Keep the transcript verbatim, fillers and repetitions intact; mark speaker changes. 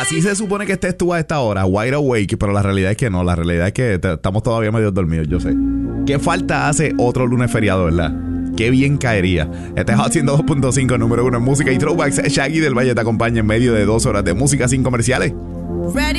Speaker 1: Así se supone que estés tú a esta hora, wide awake, pero la realidad es que no, la realidad es que te, estamos todavía medio dormidos, yo sé. ¿Qué falta hace otro lunes feriado, verdad? Qué bien caería. Este es Hot ciento dos punto cinco, número uno en música y throwbacks. Shaggy del Valle te acompaña en medio de dos horas de música sin comerciales. Ready.